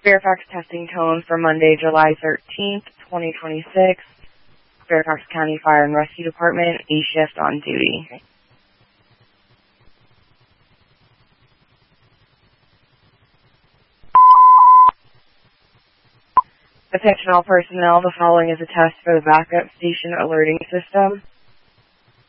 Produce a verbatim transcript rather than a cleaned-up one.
Fairfax testing tone for Monday, July thirteenth, twenty twenty-six. Fairfax County Fire and Rescue Department, E shift on duty. Attention all personnel, the following is a test for the backup station alerting system.